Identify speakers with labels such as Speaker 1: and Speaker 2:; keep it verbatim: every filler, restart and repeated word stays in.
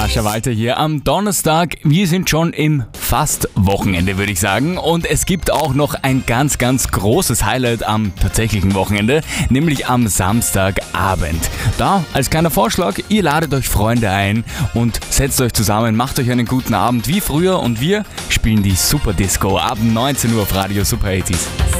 Speaker 1: Sascha Walter hier am Donnerstag. Wir sind schon im fast Wochenende, würde ich sagen. Und es gibt auch noch ein ganz, ganz großes Highlight am tatsächlichen Wochenende, nämlich am Samstagabend. Da, als kleiner Vorschlag, ihr ladet euch Freunde ein und setzt euch zusammen, macht euch einen guten Abend wie früher und wir spielen die Super Disco ab neunzehn Uhr auf Radio Super achtzig.